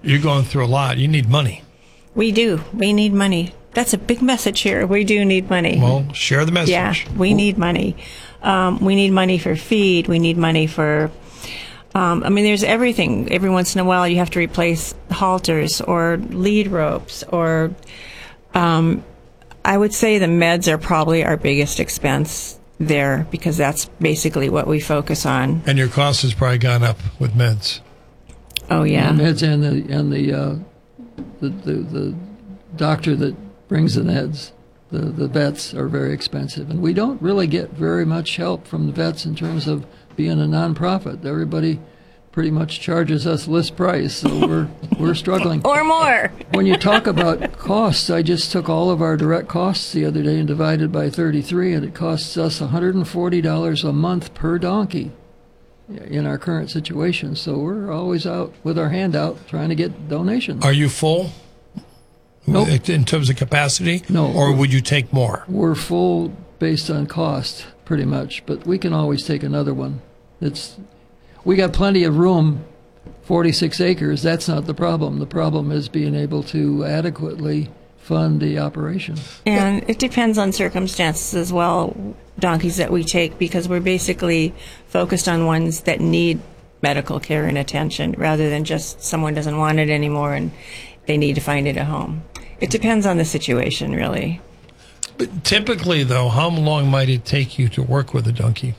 You're going through a lot. You need money. We do. We need money. That's a big message here. We do need money. Well, share the message. Yeah, we need money. We need money for feed. We need money for... there's everything. Every once in a while, you have to replace halters or lead ropes. Or I would say the meds are probably our biggest expense there, because that's basically what we focus on. And your cost has probably gone up with meds. Oh yeah, the meds and the doctor that brings the meds. The vets are very expensive, and we don't really get very much help from the vets in terms of being a nonprofit. Everybody pretty much charges us list price, so we're struggling. Or more. When you talk about costs, I just took all of our direct costs the other day and divided by 33, and it costs us $140 a month per donkey in our current situation. So we're always out with our hand out trying to get donations. Are you full? Nope. In terms of capacity? No. Or would you take more? We're full based on cost, pretty much, but we can always take another one. We got plenty of room, 46 acres. That's not the problem. The problem is being able to adequately fund the operation. And it depends on circumstances as well, donkeys that we take, because we're basically focused on ones that need medical care and attention, rather than just someone doesn't want it anymore and they need to find it a home. It depends on the situation, really. But typically, though, how long might it take you to work with a donkey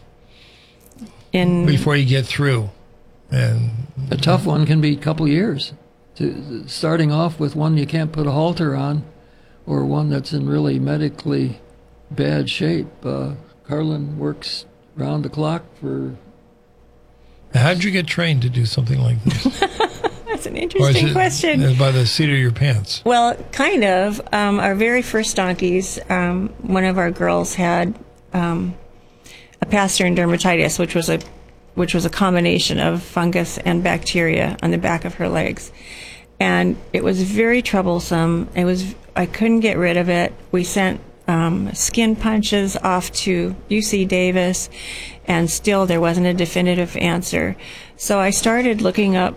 before you get through? And a tough one can be a couple years. Starting off with one you can't put a halter on, or one that's in really medically bad shape. Carlin works round the clock for... How did you get trained to do something like this? That's an interesting question. By the seat of your pants? Well, kind of. Our very first donkeys, one of our girls had a Pasteurine dermatitis, which was a combination of fungus and bacteria on the back of her legs, and it was very troublesome. I couldn't get rid of it. We sent skin punches off to UC Davis, and still there wasn't a definitive answer. So I started looking up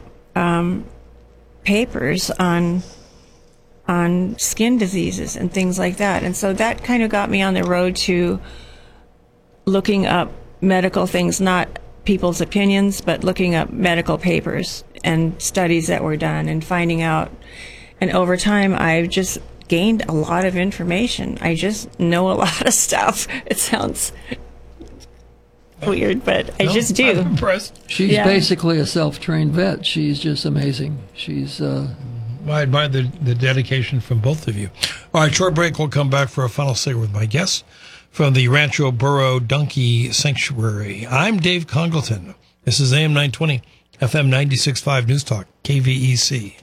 papers on skin diseases and things like that. And so that kind of got me on the road to looking up medical things, not people's opinions, but looking up medical papers and studies that were done and finding out. And over time, I've just gained a lot of information. I just know a lot of stuff. It sounds weird, but I just do. I'm impressed. She's basically a self-trained vet. She's just amazing. She's... I admire the dedication from both of you. All right, short break. We'll come back for a final segment with my guests from the Rancho Burro Donkey Sanctuary. I'm Dave Congleton. This is AM 920, FM 96.5 News Talk, KVEC.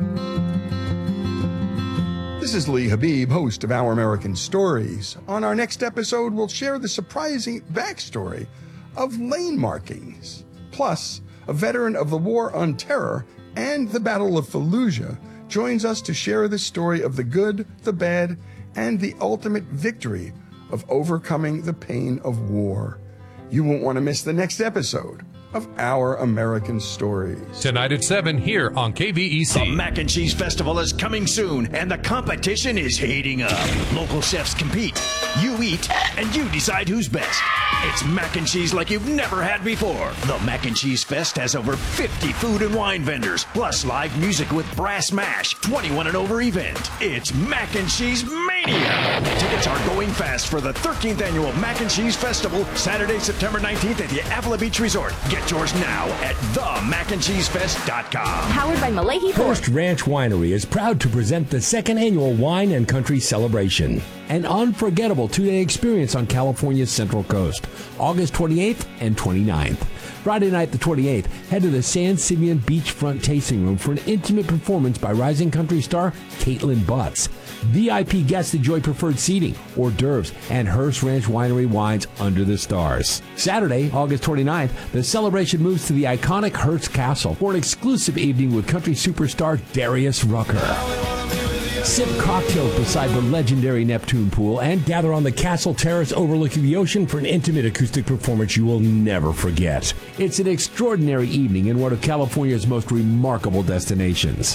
This is Lee Habib, host of Our American Stories. On our next episode, we'll share the surprising backstory of lane markings. Plus, a veteran of the War on Terror and the Battle of Fallujah joins us to share the story of the good, the bad, and the ultimate victory of overcoming the pain of war. You won't want to miss the next episode of Our American Stories. Tonight at 7 here on KVEC. The Mac and Cheese Festival is coming soon, and the competition is heating up. Local chefs compete, you eat, and you decide who's best. It's mac and cheese like you've never had before. The Mac and Cheese Fest has over 50 food and wine vendors, plus live music with Brass Mash, 21 and over event. It's Mac and Cheese Mania. Tickets are going fast for the 13th annual Mac and Cheese Festival, Saturday, September 19th at the Avila Beach Resort. Get yours now at themacandcheesefest.com. Powered by Malahi Ford. First Ranch Winery is proud to present the second annual Wine and Country Celebration, an unforgettable two-day experience on California's Central Coast, August 28th and 29th. Friday night the 28th, head to the San Simeon Beachfront Tasting Room for an intimate performance by rising country star Caitlin Butts. VIP guests enjoy preferred seating, hors d'oeuvres, and Hearst Ranch Winery wines under the stars. Saturday, August 29th, the celebration moves to the iconic Hearst Castle for an exclusive evening with country superstar Darius Rucker. Sip cocktails beside the legendary Neptune Pool and gather on the castle terrace overlooking the ocean for an intimate acoustic performance you will never forget. It's an extraordinary evening in one of California's most remarkable destinations.